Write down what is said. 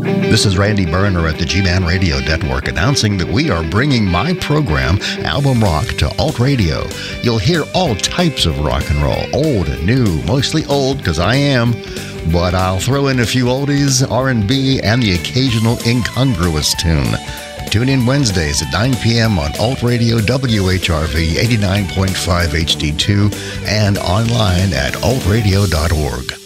This is Randy Berner at the G-Man Radio Network announcing that we are bringing my program, Album Rock, to Alt Radio. You'll hear all types of rock and roll, old and new, mostly old because I am, but I'll throw in a few oldies, R&B, and the occasional incongruous tune. Tune in Wednesdays at 9 p.m. on Alt Radio WHRV 89.5 HD2 and online at altradio.org.